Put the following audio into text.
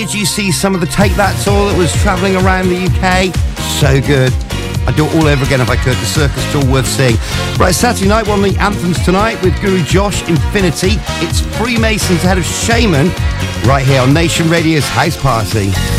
Did you see some of the Take That tour that was travelling around the UK? So good. I'd do it all over again if I could. The Circus tour worth seeing. Right, Saturday night, one of the anthems tonight with Guru Josh, Infinity. It's Freemasons ahead of Shaman right here on Nation Radio's House Party.